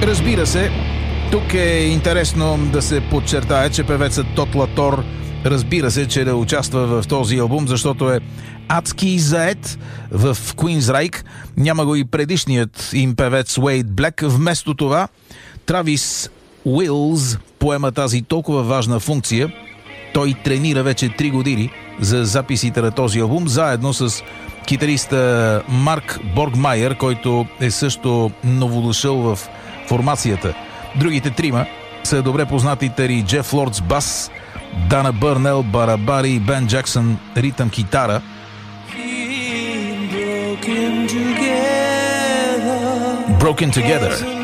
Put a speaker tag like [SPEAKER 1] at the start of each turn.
[SPEAKER 1] Разбира се, тук е интересно да се подчертае, че певецът Тот Латор разбира се, че да участва в този албум, защото е адски заед в Queensryche. Няма го и предишният им певец Уейд Блек. Вместо това Травис Уилс поема тази толкова важна функция. Той тренира вече 3 години за записите на този албум, заедно с китариста Марк Боргмайер, който е също новодошъл в формацията. Другите трима са добре познатите и Джеф Лордс бас, Дана Бърнел барабари и Бен Джаксън ритъм китара. Broken Together.